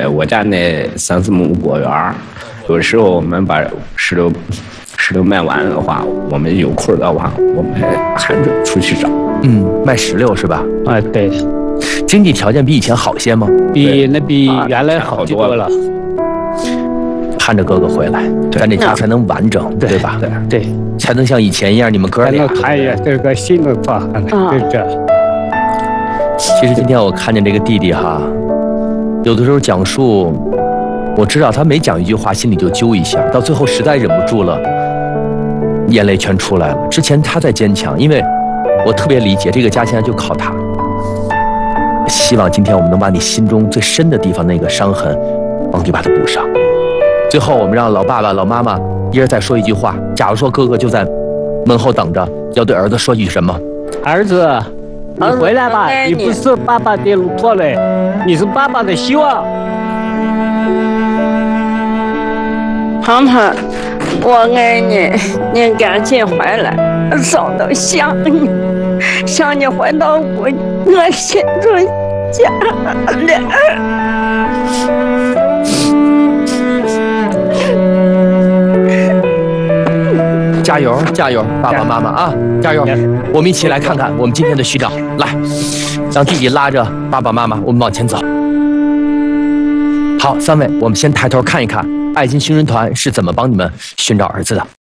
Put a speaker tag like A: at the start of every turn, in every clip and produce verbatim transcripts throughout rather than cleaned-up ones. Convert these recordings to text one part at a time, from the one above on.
A: 我家那三四亩果园，有时候我们把石榴石榴卖完的话，我们有空的话，我们还得出去找。
B: 嗯，卖石榴是吧？
C: 啊，对。
B: 经济条件比以前好些吗？
C: 比那比原来好多了。
B: 盼着哥哥回来，咱这家才能完整，对, 对吧？
C: 对对，
B: 才能像以前一样，你们哥俩。
C: 才能谈这个新的发展，就这。
B: 其实今天我看见这个弟弟哈，有的时候讲述，我知道他每讲一句话，心里就揪一下，到最后实在忍不住了，眼泪全出来了。之前他在坚强，因为我特别理解这个家现在就靠他。希望今天我们能把你心中最深的地方那个伤痕，帮你把它补上。最后，我们让老爸爸、老妈妈一人再说一句话。假如说哥哥就在门后等着，要对儿子说句什么？
C: 儿子，你回来吧，你不是爸爸的拖累，你是爸爸的希望。
D: 胖胖，我爱你，你赶紧回来，嫂子想你，想你回到我我心中家了。
B: 加油，加油，爸爸妈妈啊，加油！我们一起来看看我们今天的寻找，来，让弟弟拉着爸爸妈妈，我们往前走。好，三位，我们先抬头看一看，爱心寻人团是怎么帮你们寻找儿子的。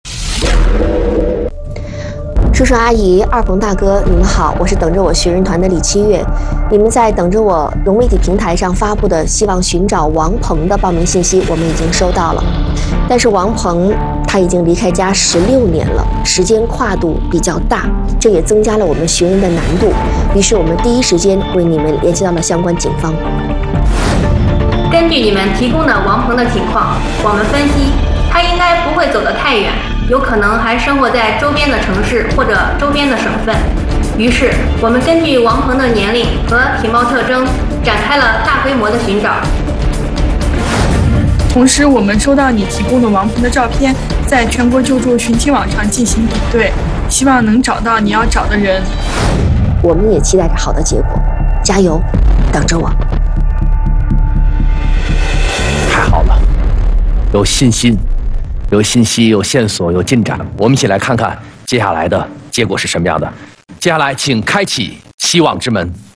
E: 叔叔阿姨、二鹏大哥，你们好，我是等着我寻人团的李七月。你们在等着我融媒体平台上发布的希望寻找王鹏的报名信息，我们已经收到了。但是王鹏他已经离开家十六年了，时间跨度比较大，这也增加了我们寻人的难度。于是我们第一时间为你们联系到了相关警方。
F: 根据你们提供的王鹏的情况，我们分析他应该不会走得太远，有可能还生活在周边的城市或者周边的省份。于是我们根据王鹏的年龄和体貌特征，展开了大规模的寻找。
G: 同时，我们收到你提供的王鹏的照片，在全国救助寻亲网上进行比对，希望能找到你要找的人。
E: 我们也期待着好的结果，加油，等着我。
B: 太好了，有信心，有信息，有线索，有进展。我们一起来看看接下来的结果是什么样的。接下来，请开启希望之门。